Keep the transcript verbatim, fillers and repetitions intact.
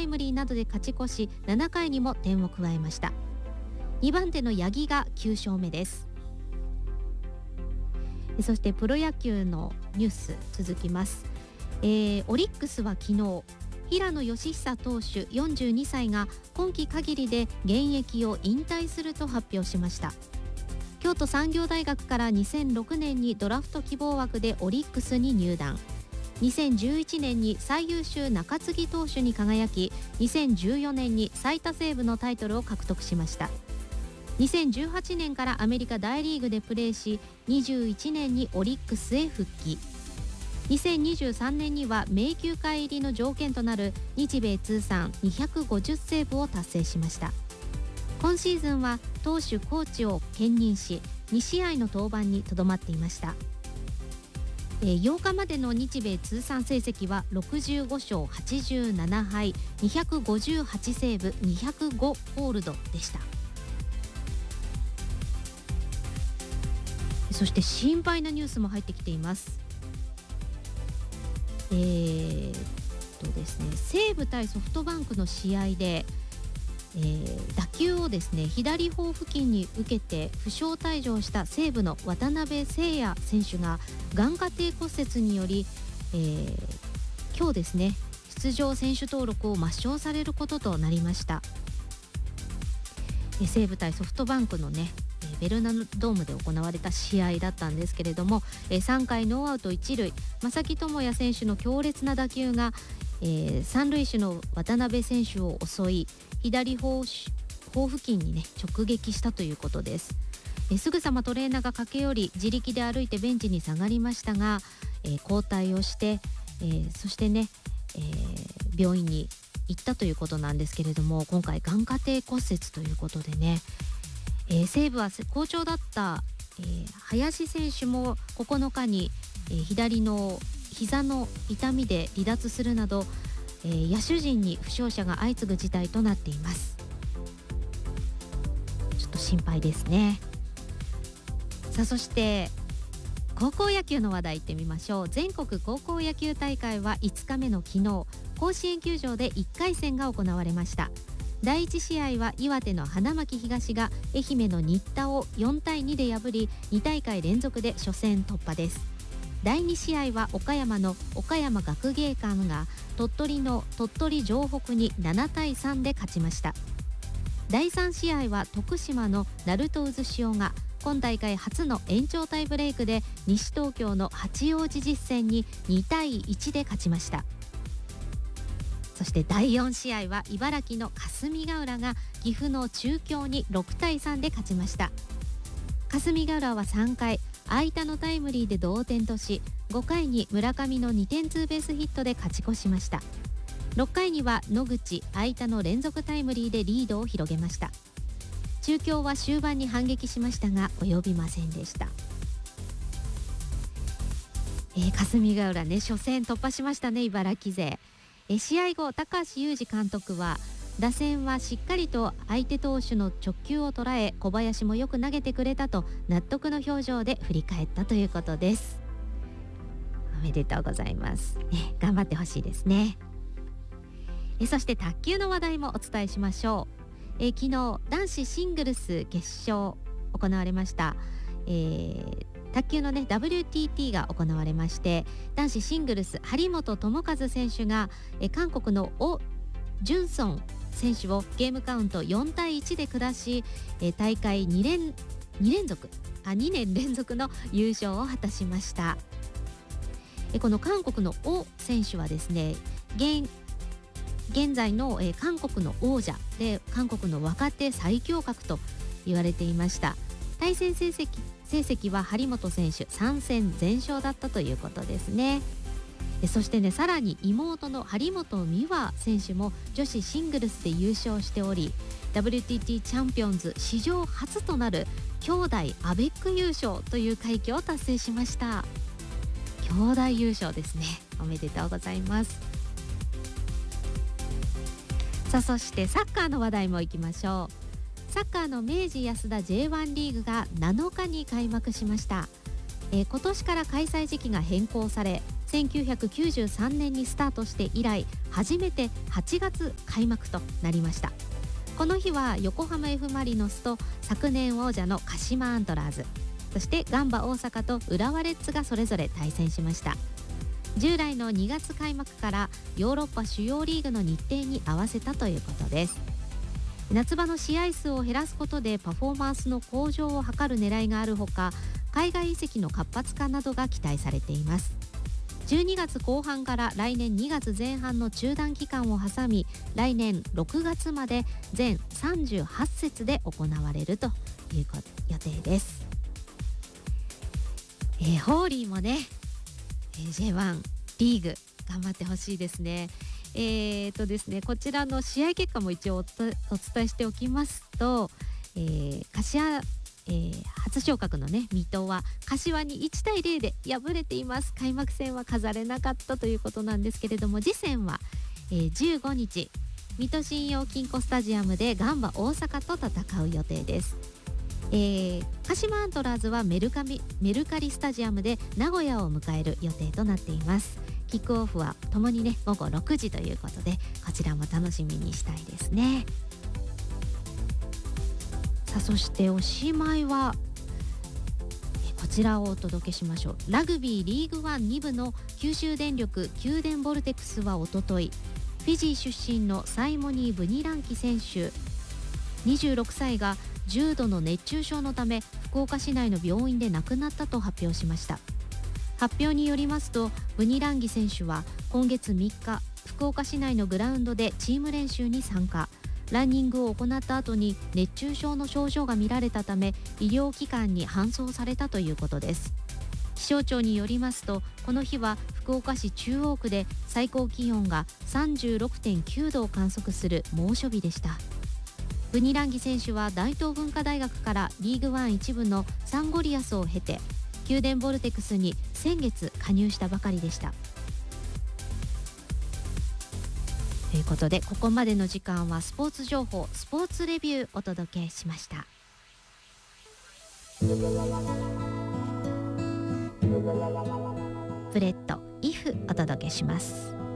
イムリーなどで勝ち越し、ななかいにも点を加えました。にばん手の八木がきゅうしょうめです。そしてプロ野球のニュース続きます。えー、オリックスは昨日、平野佳寿投手よんじゅうにさいが今季限りで現役を引退すると発表しました。京都産業大学からにせんろくねんにドラフト希望枠でオリックスに入団。にせんじゅういちねんに最優秀中継ぎ投手に輝き、にせんじゅうよねんに最多セーブのタイトルを獲得しました。にせんじゅうはちねんからアメリカ大リーグでプレーし、にじゅういちねんにオリックスへ復帰。にせんにじゅうさんねんには名球会入りの条件となる日米通算にひゃくごじゅうセーブを達成しました。今シーズンは投手コーチを兼任し、にしあいの登板にとどまっていました。ようかまでの日米通算成績はろくじゅうごしょうはちじゅうななはい、にひゃくごじゅうはちセーブ、にひゃくごホールドでした。そして心配なニュースも入ってきています。えー、っとですね西武対ソフトバンクの試合で、えー、打球をですね左頬付近に受けて負傷退場した西武の渡辺誠也選手が眼下底骨折により、えー、今日ですね出場選手登録を抹消されることとなりました。えー、西武対ソフトバンクのねベルーナドームで行われた試合だったんですけれども、さんかいノーアウトいちるい、正木智也選手の強烈な打球が、えー、三塁手の渡辺選手を襲い、左頬付近に、ね、直撃したということです。えー、すぐさまトレーナーが駆け寄り、自力で歩いてベンチに下がりましたが、えー、交代をして、えー、そしてね、えー、病院に行ったということなんですけれども、今回眼下底骨折ということでね、えー、西武は好調だった、えー、林選手もここのかに、えー、左の膝の痛みで離脱するなど、えー、野手陣に負傷者が相次ぐ事態となっています。ちょっと心配ですね。さあそして高校野球の話題いってみましょう。全国高校野球大会はいつかめの昨日、甲子園球場でいっかいせんが行われました。だいいち試合は岩手の花巻東が愛媛の新田をよんたいにで破り、に大会連続で初戦突破です。だいに試合は岡山の岡山学芸館が鳥取の鳥取城北にななたいさんで勝ちました。だいさん試合は徳島の鳴門渦潮が今大会初の延長タイブレークで西東京の八王子実践ににたいいちで勝ちました。そしてだいよん試合は茨城の霞ヶ浦が岐阜の中京にろくたいさんで勝ちました。霞ヶ浦はさんかい相田のタイムリーで同点とし、ごかいに村上のにてんツーベースヒットで勝ち越しました。ろっかいには野口相田の連続タイムリーでリードを広げました。中京は終盤に反撃しましたが及びませんでした。えー、霞ヶ浦ね初戦突破しましたね、茨城勢。え試合後、高橋祐二監督は打線はしっかりと相手投手の直球を捉え、小林もよく投げてくれたと納得の表情で振り返ったということです。おめでとうございます、ね、頑張ってほしいですね。えそして卓球の話題もお伝えしましょう。え昨日男子シングルス決勝行われました。えー卓球のね ダブリューティーティー が行われまして、男子シングルス張本智和選手がえ韓国のオ・ジュンソン選手をゲームカウントよんたいいちで下し、え大会2連、2連続あにねん連続の優勝を果たしました。えこの韓国のオ選手はですね、現現在のえ韓国の王者で韓国の若手最強格と言われていました。対戦成績成績は張本選手さんせん全勝だったということですね。そしてね、さらに妹の張本美和選手も女子シングルスで優勝しており、 ダブリューティーティー チャンピオンズ史上初となる兄弟アベック優勝という快挙を達成しました。兄弟優勝ですね、おめでとうございます。さあそしてサッカーの話題もいきましょう。サッカーの明治安田 ジェイワン リーグがなのかに開幕しました。えー、今年から開催時期が変更され、 せんきゅうひゃくきゅうじゅうさんねんにスタートして以来初めてはちがつ開幕となりました。この日は横浜 F マリノスと昨年王者の鹿島アントラーズ、そしてガンバ大阪と浦和レッズがそれぞれ対戦しました。従来のにがつ開幕からヨーロッパ主要リーグの日程に合わせたということです。夏場の試合数を減らすことでパフォーマンスの向上を図る狙いがあるほか、海外移籍の活発化などが期待されています。じゅうにがつこう半から来年にがつぜん半の中断期間を挟み、来年ろくがつまで全さんじゅうはち節で行われるという予定です。えー、ホーリーもね、えー、ジェイワン リーグ頑張ってほしいですね。えーとですね、こちらの試合結果も一応お伝えしておきますと、えー、柏、えー、初昇格のね水戸は柏にいちたいゼロで敗れています。開幕戦は飾れなかったということなんですけれども、次戦は、えー、じゅうごにち水戸信用金庫スタジアムでガンバ大阪と戦う予定です。えー、鹿島アントラーズはメルカミ、メルカリスタジアムで名古屋を迎える予定となっています。キックオフはともにねごごろくじということで、こちらも楽しみにしたいですね。さあ、そしておしまいはこちらをお届けしましょう。ラグビーリーグワンに部の九州電力九電ボルテックスはおととい、フィジー出身のサイモニー・ブニランキ選手にじゅうろくさいが重度の熱中症のため福岡市内の病院で亡くなったと発表しました。発表によりますと、ブニランギ選手は今月みっか、福岡市内のグラウンドでチーム練習に参加。ランニングを行った後に熱中症の症状が見られたため医療機関に搬送されたということです。気象庁によりますと、この日は福岡市中央区で最高気温が さんじゅうろくてんきゅうどを観測する猛暑日でした。ブニランギ選手は大東文化大学からリーグワン一部のサンゴリアスを経て九電ボルテックスに先月加入したばかりでした。ということで、ここまでの時間はスポーツ情報、スポーツレビューお届けしました。ブレッドイフお届けします。